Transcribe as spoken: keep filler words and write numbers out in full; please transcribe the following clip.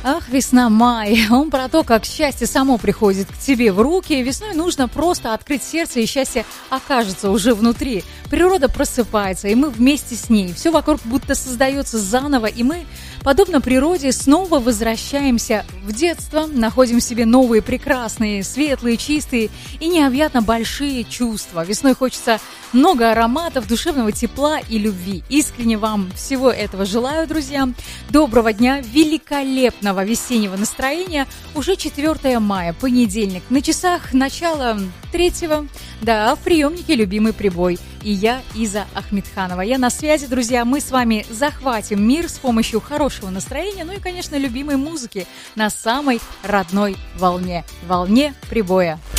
Ах, весна, май. Он про то, как счастье само приходит к тебе в руки. Весной нужно просто открыть сердце, и счастье окажется уже внутри. Природа просыпается, и мы вместе с ней. Все вокруг будто создается заново, и мы, подобно природе, снова возвращаемся в детство, находим в себе новые, прекрасные, светлые, чистые и необъятно большие чувства. Весной хочется много ароматов, душевного тепла и любви. Искренне вам всего этого желаю, друзья. Доброго дня, великолепного весеннего настроения. Уже четвёртое мая, понедельник. На часах начало третьего. Да, в приемнике любимый прибой. И я, Иза Ахмедханова. Я на связи, друзья. Мы с вами захватим мир с помощью хорошего настроения, ну и, конечно, любимой музыки на самой родной волне. Волне прибоя.